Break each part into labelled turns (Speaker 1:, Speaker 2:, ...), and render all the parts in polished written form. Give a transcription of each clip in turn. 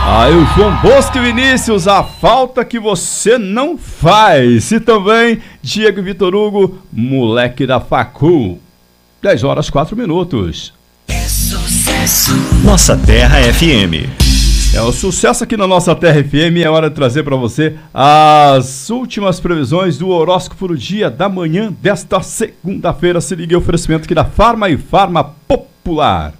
Speaker 1: Aí o João Bosco e Vinícius, a falta que você não faz. E também Diego e Vitor Hugo, moleque da Facu. 10h04.
Speaker 2: É sucesso. Nossa Terra FM.
Speaker 1: É o sucesso aqui na Nossa Terra FM. É hora de trazer para você as últimas previsões do horóscopo do dia da manhã desta segunda-feira. Se liga, oferecimento aqui da Farma e Farma Popular.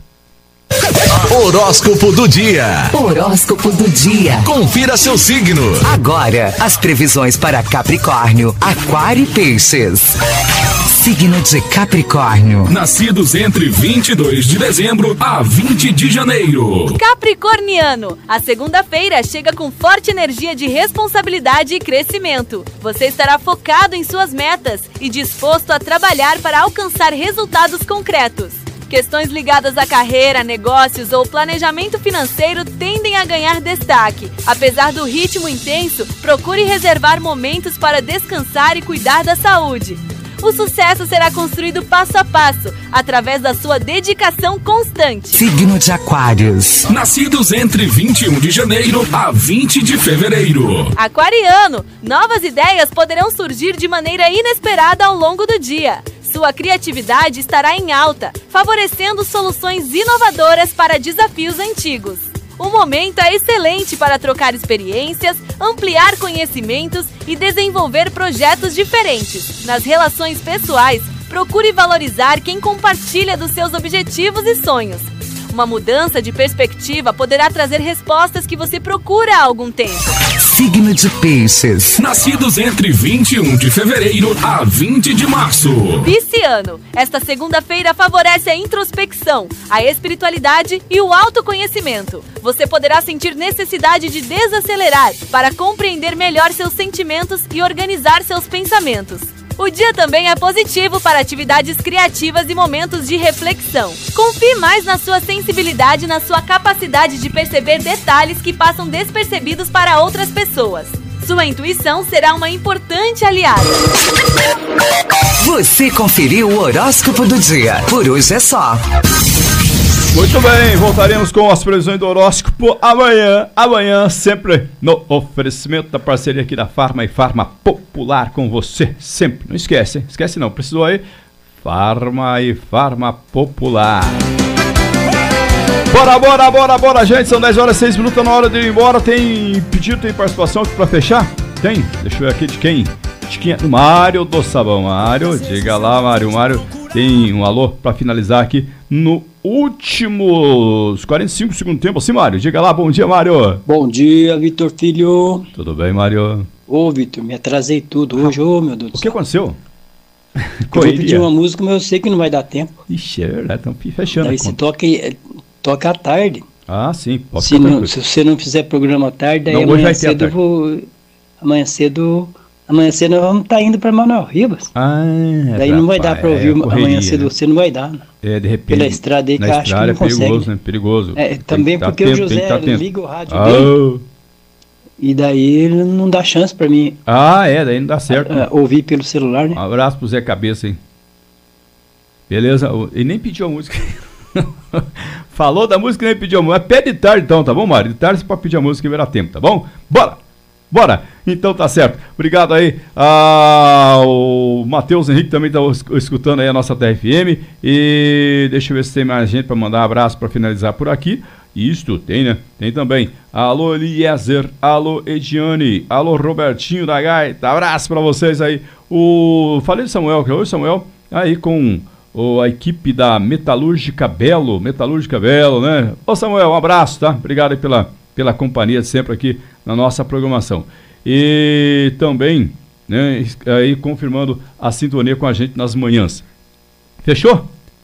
Speaker 2: Horóscopo do dia.
Speaker 3: Horóscopo do dia.
Speaker 2: Confira seu signo.
Speaker 3: Agora, as previsões para Capricórnio, Aquário e Peixes. Signo de Capricórnio.
Speaker 2: Nascidos entre 22 de dezembro a 20 de janeiro.
Speaker 4: Capricorniano, a segunda-feira chega com forte energia de responsabilidade e crescimento. Você estará focado em suas metas e disposto a trabalhar para alcançar resultados concretos. Questões ligadas à carreira, negócios ou planejamento financeiro tendem a ganhar destaque. Apesar do ritmo intenso, procure reservar momentos para descansar e cuidar da saúde. O sucesso será construído passo a passo, através da sua dedicação constante.
Speaker 3: Signo de Aquários.
Speaker 2: Nascidos entre 21 de janeiro a 20 de fevereiro.
Speaker 4: Aquariano, novas ideias poderão surgir de maneira inesperada ao longo do dia. Sua criatividade estará em alta, favorecendo soluções inovadoras para desafios antigos. O momento é excelente para trocar experiências, ampliar conhecimentos e desenvolver projetos diferentes. Nas relações pessoais, procure valorizar quem compartilha dos seus objetivos e sonhos. Uma mudança de perspectiva poderá trazer respostas que você procura há algum tempo.
Speaker 3: Signo de Peixes.
Speaker 2: Nascidos entre 21 de fevereiro a 20 de março.
Speaker 4: Pisciano, esta segunda-feira favorece a introspecção, a espiritualidade e o autoconhecimento. Você poderá sentir necessidade de desacelerar para compreender melhor seus sentimentos e organizar seus pensamentos. O dia também é positivo para atividades criativas e momentos de reflexão. Confie mais na sua sensibilidade e na sua capacidade de perceber detalhes que passam despercebidos para outras pessoas. Sua intuição será uma importante aliada.
Speaker 3: Você conferiu o horóscopo do dia. Por hoje é só.
Speaker 1: Muito bem, voltaremos com as previsões do horóscopo amanhã sempre no oferecimento da parceria aqui da Farma e Farma Popular com você, sempre, não esquece, hein? Esquece não, precisou aí, Farma e Farma Popular. Bora, gente, são 10h06, tá na hora de ir embora. Tem pedido, tem participação aqui pra fechar? Tem? Deixa eu ver aqui de quem? Do Mário do Sabão. Mário, diga lá, Mário tem um alô pra finalizar aqui no últimos 45 segundos tempo, assim, Mário. Diga lá, bom dia, Mário.
Speaker 5: Bom dia, Vitor Filho.
Speaker 1: Tudo bem, Mário?
Speaker 5: Ô, Vitor, me atrasei tudo hoje, ô, meu Deus do céu.
Speaker 1: O que aconteceu?
Speaker 5: Eu vou pedir uma música, mas eu sei que não vai dar tempo.
Speaker 1: Ixi, é verdade, estamos fechando.
Speaker 5: Daí você toca à tarde.
Speaker 1: Ah, sim, pode
Speaker 5: se você não fizer programa à tarde, daí amanhã cedo nós vamos estar indo para Manuel Ribas. Daí não vai dar para ouvir amanhã cedo, você não vai dar, né?
Speaker 1: De repente.
Speaker 5: Pela estrada aí que eu acho que não consegue.
Speaker 1: Perigoso, né? Perigoso.
Speaker 5: Também porque o José liga o rádio dele, e daí ele não dá chance para mim.
Speaker 1: Daí não dá certo.
Speaker 5: Ouvir pelo celular, né?
Speaker 1: Um abraço pro Zé Cabeça, hein? Beleza? E nem pediu a música. Falou da música e nem pediu a música. Pede de tarde então, tá bom, Mário? De tarde você pode pedir a música e verá tempo, tá bom? Bora! Então tá certo. Obrigado aí ao Matheus Henrique, também tá escutando aí a nossa TFM. E deixa eu ver se tem mais gente para mandar um abraço para finalizar por aqui. Isto tem, né? Tem também. Alô Eliezer, alô Ediane, alô Robertinho da Gaita. Abraço para vocês aí. Falei de Samuel, que hoje Samuel aí com a equipe da Metalúrgica Belo, né? Ô Samuel, um abraço, tá? Obrigado aí pela companhia de sempre aqui na nossa programação. E também, né, aí confirmando a sintonia com a gente nas manhãs. Fechou?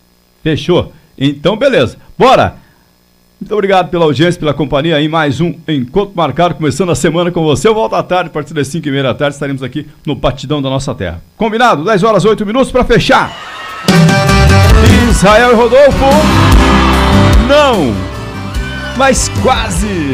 Speaker 1: Então, beleza. Bora! Muito obrigado pela audiência, pela companhia aí. Mais um encontro marcado, começando a semana com você. Eu volto à tarde, a partir das 5h30 da tarde, estaremos aqui no Batidão da Nossa Terra. Combinado? 10h08 para fechar. Israel e Rodolfo. Não! Mas quase!